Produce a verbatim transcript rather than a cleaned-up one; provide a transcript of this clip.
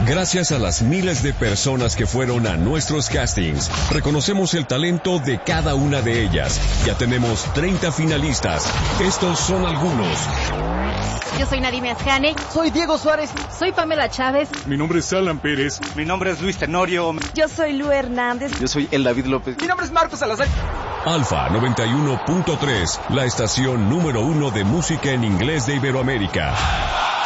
Gracias a las miles de personas que fueron a nuestros castings, reconocemos el talento de cada una de ellas. Ya tenemos treinta finalistas. Estos son algunos. Yo soy Nadime Asjani. Soy Diego Suárez. Soy Pamela Chávez. Mi nombre es Alan Pérez. Mi nombre es Luis Tenorio. Yo soy Lu Hernández. Yo soy El David López. Mi nombre es Marcos Salazar. Alfa noventa y uno punto tres, la estación número uno de música en inglés de Iberoamérica.